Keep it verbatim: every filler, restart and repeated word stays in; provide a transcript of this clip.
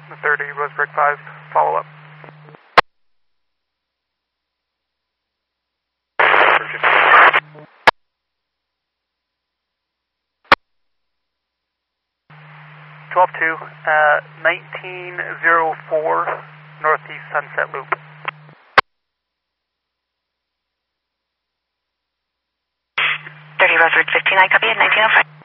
thirty, Rosebrick five, follow up. twelve two, uh, nineteen oh four, Northeast Sunset Loop. thirty, Rosebrick fifteen, I copy at nineteen oh five.